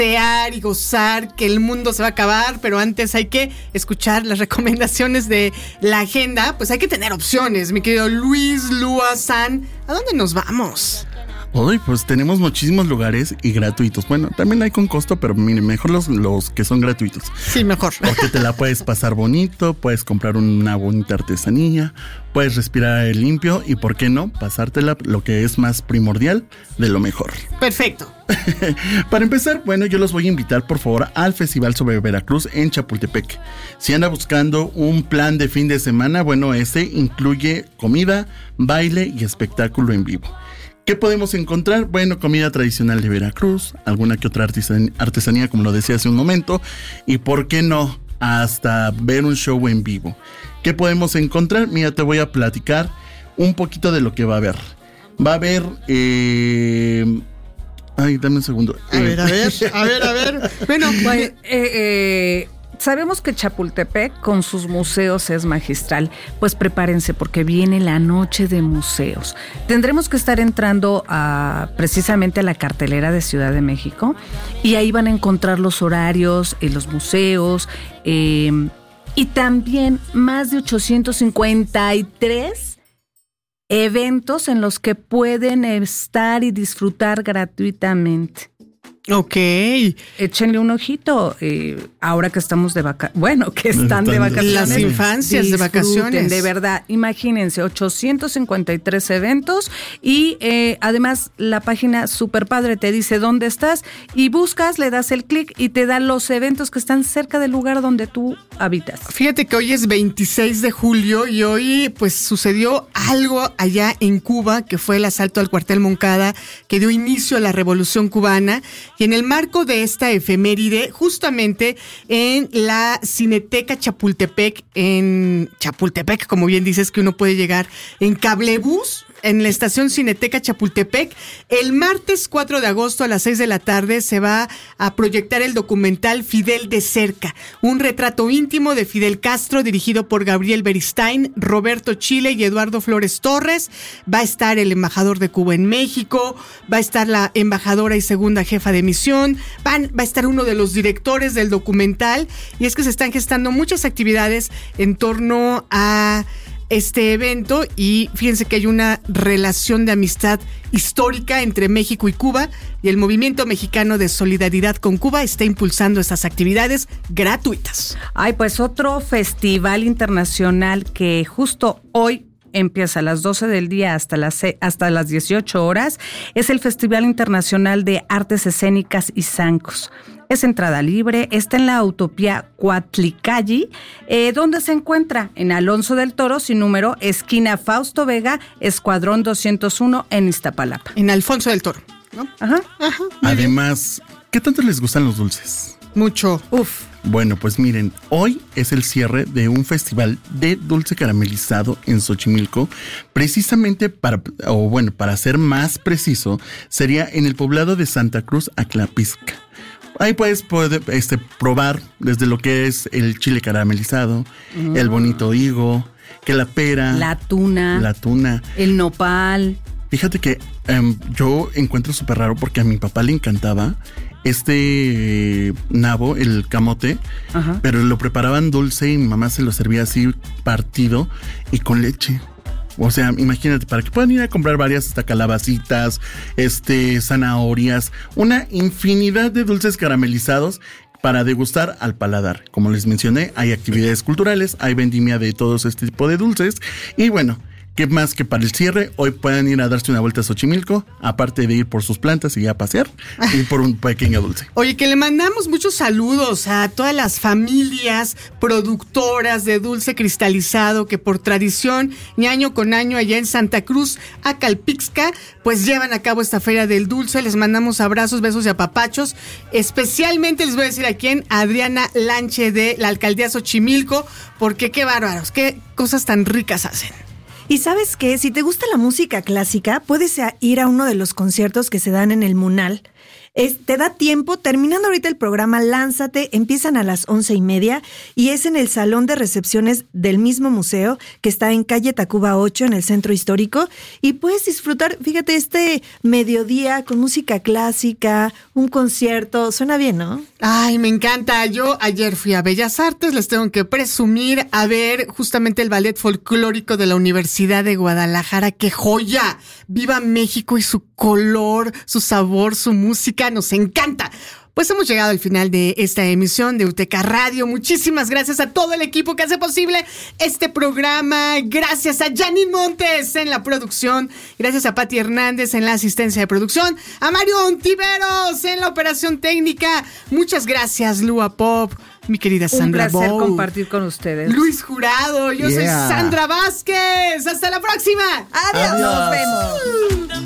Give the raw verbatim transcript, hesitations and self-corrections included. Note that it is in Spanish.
y gozar, que el mundo se va a acabar, pero antes hay que escuchar las recomendaciones de la agenda. Pues hay que tener opciones, mi querido Luis Lua San. ¿A dónde nos vamos? Hoy pues tenemos muchísimos lugares y gratuitos. Bueno, también hay con costo, pero miren, mejor los, los que son gratuitos. Sí, mejor. Porque te la puedes pasar bonito, puedes comprar una bonita artesanía, puedes respirar aire limpio y, ¿por qué no?, pasártela lo que es más primordial de lo mejor. Perfecto. Para empezar, bueno, yo los voy a invitar por favor al Festival sobre Veracruz en Chapultepec. Si anda buscando un plan de fin de semana, bueno, ese incluye comida, baile y espectáculo en vivo. ¿Qué podemos encontrar? Bueno, comida tradicional de Veracruz, alguna que otra artesan- artesanía, como lo decía hace un momento, y ¿por qué no?, hasta ver un show en vivo. ¿Qué podemos encontrar? Mira, te voy a platicar un poquito de lo que va a haber. Va a haber... Eh... Ay, dame un segundo. A eh... ver, a ver, a ver, a ver. Bueno, pues, eh, eh, sabemos que Chapultepec con sus museos es magistral. Pues prepárense porque viene la noche de museos. Tendremos que estar entrando a, precisamente a la cartelera de Ciudad de México y ahí van a encontrar los horarios y los museos eh, y también más de ochocientos cincuenta y tres eventos en los que pueden estar y disfrutar gratuitamente. Ok. Échenle un ojito, eh, ahora que estamos de vacaciones, bueno, que están de vacaciones. Las infancias de vacaciones. De verdad, imagínense, ochocientos cincuenta y tres eventos y eh, además la página super padre te dice dónde estás y buscas, le das el clic y te da los eventos que están cerca del lugar donde tú habitas. Fíjate que hoy es veintiséis de julio y hoy pues sucedió algo allá en Cuba, que fue el asalto al cuartel Moncada, que dio inicio a la Revolución Cubana. Y en el marco de esta efeméride, justamente en la Cineteca Chapultepec, en Chapultepec, como bien dices, que uno puede llegar en cablebús, en la estación Cineteca Chapultepec, el martes cuatro de agosto a las seis de la tarde se va a proyectar el documental Fidel de cerca, un retrato íntimo de Fidel Castro dirigido por Gabriel Beristain, Roberto Chile y Eduardo Flores Torres. Va a estar el embajador de Cuba en México, va a estar la embajadora y segunda jefa de misión, van, va a estar uno de los directores del documental, y es que se están gestando muchas actividades en torno a este evento, y fíjense que hay una relación de amistad histórica entre México y Cuba, y el Movimiento Mexicano de Solidaridad con Cuba está impulsando estas actividades gratuitas. Ay, pues otro festival internacional que justo hoy empieza a las doce del día hasta las, hasta las dieciocho horas, es el Festival Internacional de Artes Escénicas y Zancos. Es entrada libre, está en la Utopía Cuatlicalli, eh, donde se encuentra en Alonso del Toro, sin número, esquina Fausto Vega, Escuadrón doscientos uno en Iztapalapa. En Alfonso del Toro, ¿no? Ajá. Ajá. Además, ¿qué tanto les gustan los dulces? Mucho. Uf. Bueno, pues miren, hoy es el cierre de un festival de dulce caramelizado en Xochimilco, precisamente para, o bueno, para ser más preciso, sería en el poblado de Santa Cruz Aclapizca. Ahí puedes poder, este, probar desde lo que es el chile caramelizado, mm. el bonito higo, que la pera, la tuna, la tuna, el nopal. Fíjate que um, yo encuentro súper raro porque a mi papá le encantaba este eh, nabo, el camote, ajá, pero lo preparaban dulce y mi mamá se lo servía así partido y con leche. O sea, imagínate, para que puedan ir a comprar varias hasta calabacitas, este, zanahorias, una infinidad de dulces caramelizados para degustar al paladar. Como les mencioné, hay actividades culturales, hay vendimia de todos este tipo de dulces y bueno, ¿qué más que para el cierre? Hoy pueden ir a darse una vuelta a Xochimilco, aparte de ir por sus plantas y a pasear, y por un pequeño dulce. Oye, que le mandamos muchos saludos a todas las familias productoras de dulce cristalizado que por tradición y año con año allá en Santa Cruz, Acalpixca, pues llevan a cabo esta feria del dulce. Les mandamos abrazos, besos y apapachos. Especialmente les voy a decir a quién, a Adriana Lanche de la Alcaldía Xochimilco, porque qué bárbaros, qué cosas tan ricas hacen. Y ¿sabes qué? Si te gusta la música clásica, puedes ir a uno de los conciertos que se dan en el Munal. Es, te da tiempo, terminando ahorita el programa, lánzate, empiezan a las once y media y es en el salón de recepciones del mismo museo que está en calle Tacuba ocho en el centro histórico y puedes disfrutar, fíjate, este mediodía con música clásica, un concierto, suena bien, ¿no? Ay, me encanta. Yo ayer fui a Bellas Artes, les tengo que presumir, a ver justamente el ballet folclórico de la Universidad de Guadalajara. ¡Qué joya! ¡Viva México y su color, su sabor, su música! ¡Nos encanta! Pues hemos llegado al final de esta emisión de Uteca Radio. Muchísimas gracias a todo el equipo que hace posible este programa. Gracias a Janine Montes en la producción. Gracias a Pati Hernández en la asistencia de producción. A Mario Ontiveros en la operación técnica. Muchas gracias, Lua Pop. Mi querida Sandra Un placer Bow. compartir con ustedes. Luis Jurado. Yo Yeah. soy Sandra Vázquez. Hasta la próxima. Adiós. Adiós. Nos vemos.